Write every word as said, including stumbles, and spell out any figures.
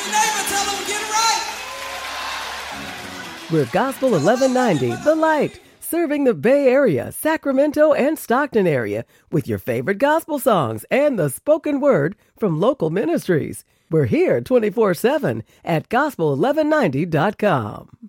your neighbor, tell them get it right. We're Gospel eleven ninety, The Light, serving the Bay Area, Sacramento, and Stockton area with your favorite gospel songs and the spoken word from local ministries. We're here twenty-four seven at gospel eleven ninety dot com.